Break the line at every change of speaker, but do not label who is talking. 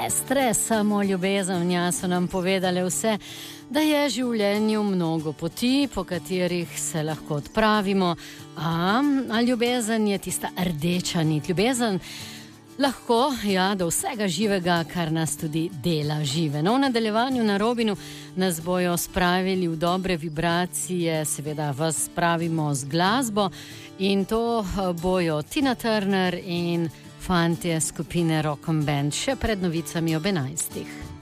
sestre, samo ljubezanja so nam povedale vse, da je življenju mnogo poti, po katerih se lahko odpravimo, a ljubezen je tista rdeča nit. Ljubezen lahko, do vsega živega, kar nas tudi dela žive. No, v nadaljevanju na Robinu nas bojo spravili v dobre vibracije, seveda vas spravimo z glasbo in to bojo Tina Turner in fantje skupine Rock and Band še pred novicami ob 11.